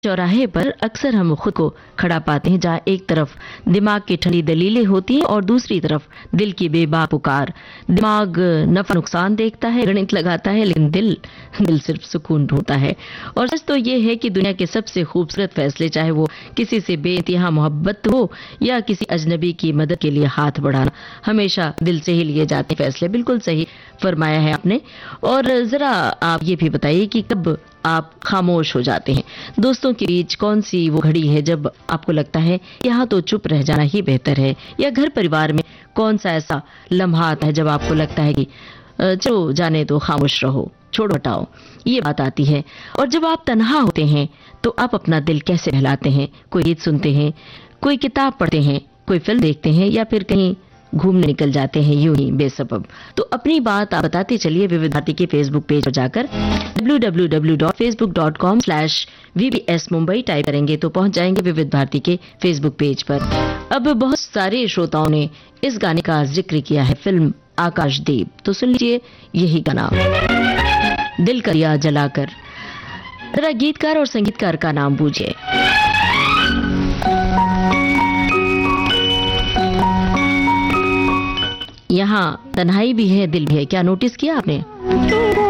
चौराहे पर अक्सर हम खुद को खड़ा पाते हैं, जहाँ एक तरफ दिमाग की ठंडी दलीलें होती हैं और दूसरी तरफ दिल की बेबाक पुकार। दिमाग नफा नुकसान देखता है, गणित लगाता है, लेकिन दिल सिर्फ सुकून ढूंढता है। और सच तो ये है कि दुनिया के सबसे खूबसूरत फैसले, चाहे वो किसी से बेइंतहा मोहब्बत हो या किसी अजनबी की मदद के लिए हाथ बढ़ाना, हमेशा दिल से ही लिए जाते फैसले। बिल्कुल सही फरमाया है आपने। और जरा आप ये भी बताइए कि कब आप खामोश हो जाते हैं? दोस्तों के बीच कौन सी वो घड़ी है जब आपको लगता है यहाँ तो चुप रह जाना ही बेहतर है? या घर परिवार में कौन सा ऐसा लम्हा आता है जब आपको लगता है कि चलो जाने दो, खामोश रहो, छोड़ो हटाओ, ये बात आती है? और जब आप तन्हा होते हैं तो आप अपना दिल कैसे बहलाते हैं? कोई गीत सुनते हैं, कोई किताब पढ़ते हैं, कोई फिल्म देखते हैं, या फिर कहीं घूमने निकल जाते हैं यूं ही बेसबब? तो अपनी बात आप बताते चलिए विविध भारती के फेसबुक पेज पर जाकर www.facebook.com/vbs Mumbai टाइप करेंगे तो पहुंच जाएंगे विविध भारती के फेसबुक पेज पर। अब बहुत सारे श्रोताओं ने इस गाने का जिक्र किया है, फिल्म आकाशदीप। तो सुन लीजिए यही गाना, दिल का दिया जलाकर। जरा गीतकार और संगीतकार का नाम बूझिए। यहाँ तन्हाई भी है, दिल भी है। क्या नोटिस किया आपने?